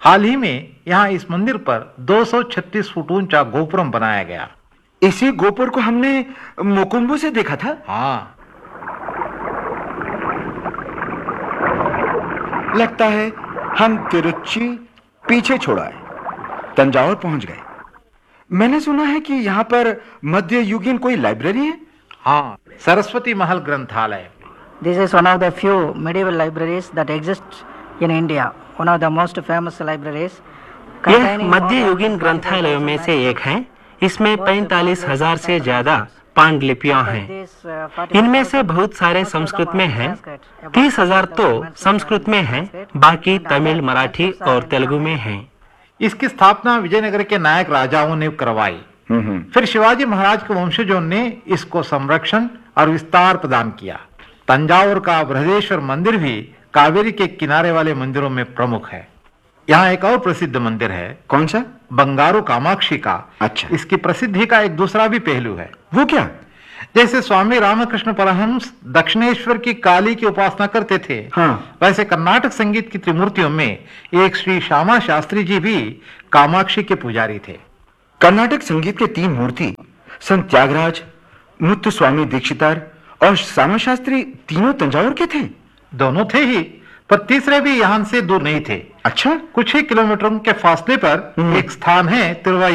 हाल ही में यहाँ इस मंदिर पर 236 फुट ऊंचा गोपुरम बनाया गया। इसी गोपुर को हमने मोकुम्बू से देखा था। हाँ, लगता है हम तिरुच्ची पीछे छोड़ाए तंजावुर पहुंच गए। मैंने सुना है कि यहाँ पर मध्ययुगीन कोई लाइब्रेरी है। हाँ, सरस्वती महल ग्रंथालय। This is one of the few medieval libraries that exist in India. One of the most famous libraries. यह मध्ययुगीन ग्रंथालयों में से एक है। इसमें 45,000 से ज्यादा पांडुलिपियां हैं। इनमें से बहुत सारे संस्कृत में हैं। 30,000 तो संस्कृत में हैं, बाकी तमिल, मराठी और तेलुगु में हैं। इसकी स्थापना विजयनगर के नायक राजाओं ने करवाई। फिर शिवाजी महाराज के वंशजों ने इसको संरक्षण और विस्तार प्रदान किया। तंजावुर का बृहदेश्वर मंदिर भी कावेरी के किनारे वाले मंदिरों में प्रमुख है। यहाँ एक और प्रसिद्ध मंदिर है। कौन सा? बंगारू कामाक्षी का। अच्छा। इसकी प्रसिद्धि का एक दूसरा भी पहलू है। वो क्या? जैसे स्वामी रामकृष्ण परमहंस दक्षिणेश्वर की काली की उपासना करते थे, हाँ। वैसे कर्नाटक संगीत की त्रिमूर्तियों में एक श्री श्यामा शास्त्री जी भी कामाक्षी के पुजारी थे। कर्नाटक संगीत के 3 मूर्ति संत त्यागराज, मुत्तुस्वामी दीक्षितार और श्यामा शास्त्री तीनों तंजावुर के थे। दोनों थे ही, पर तीसरे भी यहाँ से दूर नहीं थे। अच्छा। कुछ ही किलोमीटरों के फासले पर एक स्थान है तिरुवा